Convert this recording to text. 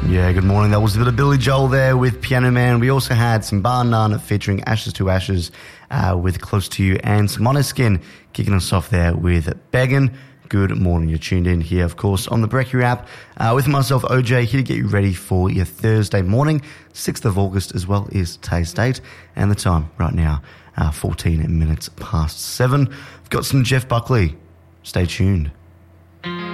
Yeah, good morning. That was a bit of Billy Joel there with Piano Man. We also had some Bar None featuring Ashes to Ashes with Close to You, and some Måneskin kicking us off there with Beggin'. Good morning. You're tuned in here, of course, on the Brekkie Wrap with myself, OJ, here to get you ready for your Thursday morning. 6th of August as well is today's date, and the time right now, 14 minutes past 7. We've got some Jeff Buckley. Stay tuned.